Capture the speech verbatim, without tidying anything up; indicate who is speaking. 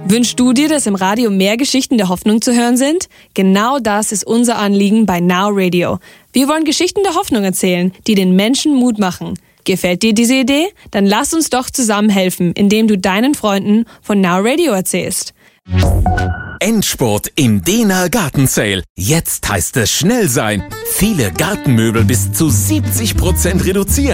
Speaker 1: Wünschst du dir, dass im Radio mehr Geschichten der Hoffnung zu hören sind? Genau das ist unser Anliegen bei Now Radio. Wir wollen Geschichten der Hoffnung erzählen, die den Menschen Mut machen. Gefällt dir diese Idee? Dann lass uns doch zusammen helfen, indem du deinen Freunden von Now Radio erzählst.
Speaker 2: Endspurt im Dehner Garten Sale. Jetzt heißt es schnell sein. Viele Gartenmöbel bis zu siebzig Prozent reduziert.